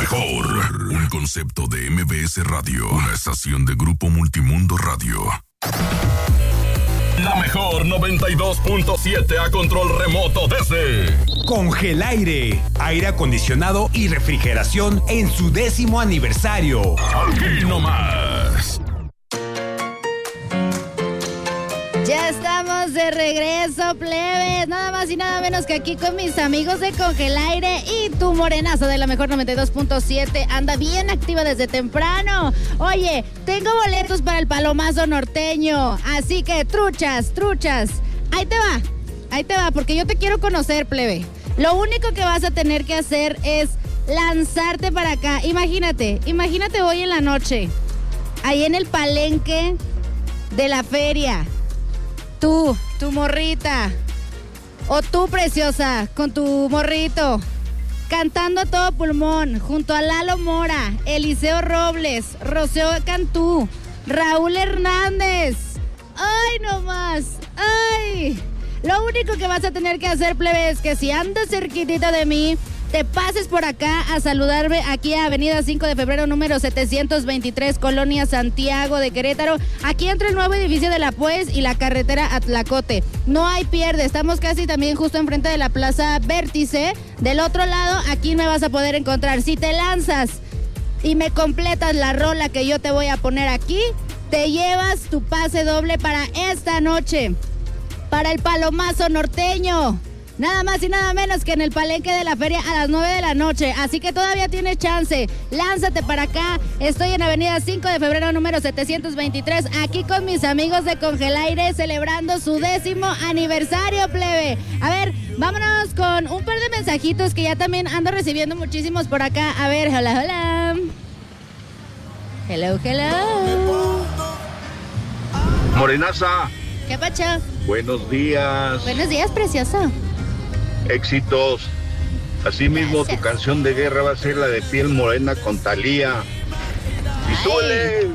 mejor. Un concepto de MBS Radio. Una estación de Grupo Multimundo Radio. La mejor 92.7 a control remoto desde Congelaire, aire acondicionado y refrigeración en su 10º aniversario. Aquí nomás. Ya estamos de regreso, plebes. Nada más y nada menos que aquí con mis amigos de Congelaire y tu morenazo de la mejor 92.7 anda bien activa desde temprano. Oye, tengo boletos para el Palomazo norteño, así que truchas. Ahí te va, porque yo te quiero conocer, plebe. Lo único que vas a tener que hacer es lanzarte para acá. Imagínate hoy en la noche, ahí en el palenque de la feria. Tú, tu morrita, o tú, preciosa, con tu morrito, cantando a todo pulmón, junto a Lalo Mora, Eliseo Robles, Rocío Cantú, Raúl Hernández. ¡Ay, no más! ¡Ay! Lo único que vas a tener que hacer, plebe, es que si andas cerquitita de mí, te pases por acá a saludarme aquí a Avenida 5 de Febrero, número 723, Colonia Santiago de Querétaro, aquí entre el nuevo edificio de la Pues y la carretera Atlacote. No hay pierde, estamos casi también justo enfrente de la Plaza Vértice. Del otro lado, aquí me vas a poder encontrar. Si te lanzas y me completas la rola que yo te voy a poner aquí, te llevas tu pase doble para esta noche, para el Palomazo norteño. Nada más y nada menos que en el palenque de la feria a las 9 de la noche. Así que todavía tienes chance. Lánzate para acá. Estoy en Avenida 5 de Febrero, número 723. Aquí con mis amigos de Congelaire celebrando su 10º aniversario, plebe. A ver, vámonos con un par de mensajitos que ya también ando recibiendo muchísimos por acá. A ver, hola. Hello. Morenaza. ¿Qué pacho? Buenos días. Buenos días, precioso. Éxitos. Asimismo, Gracias. tu canción de guerra va a ser la de Piel Morena con Thalía. ¡Y súbele!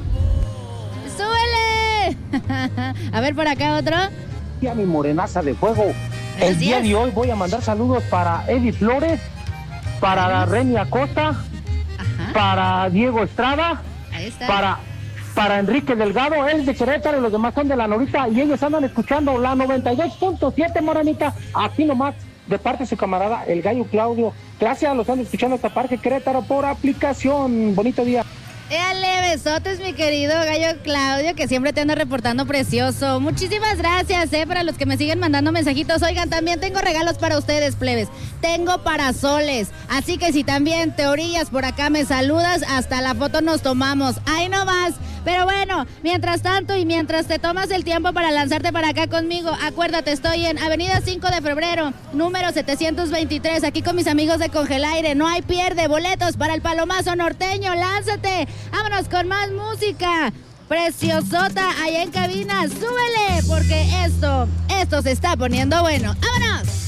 A ver, por acá otro. A mi morenaza de fuego. El día de hoy voy a mandar saludos para Eddie Flores, para Reni Acosta, para Diego Estrada, Ahí está. para Enrique Delgado, él de Querétaro y los demás son de la Norita y ellos andan escuchando la 92.7, morenita, aquí nomás, de parte de su camarada, el Gallo Claudio. Gracias, los ando escuchando hasta Parque Querétaro por aplicación. Bonito día. Éale, besotes, mi querido Gallo Claudio, que siempre te anda reportando precioso. Muchísimas gracias, para los que me siguen mandando mensajitos. Oigan, también tengo regalos para ustedes, plebes. Tengo parasoles, así que si también te orillas por acá, me saludas, hasta la foto nos tomamos. Ahí nomás. Pero bueno, mientras tanto y mientras te tomas el tiempo para lanzarte para acá conmigo, acuérdate, estoy en Avenida 5 de Febrero, número 723, aquí con mis amigos de Congelaire. No hay pierde, boletos para el Palomazo norteño, lánzate. Vámonos con más música. Preciosota, allá en cabina, súbele, porque esto se está poniendo bueno. ¡Vámonos!